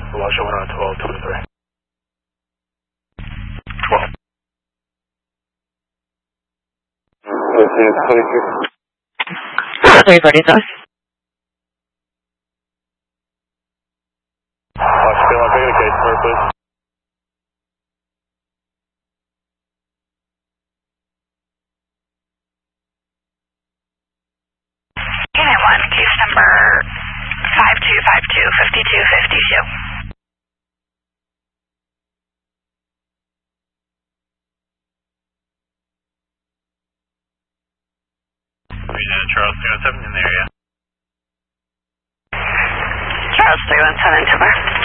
Russia 1 on 1223. 12. Everybody does. Feel like I got a case for please. Unit 1, case number 5252-5252. Charles 317 in the area. Charles 317 in Timber.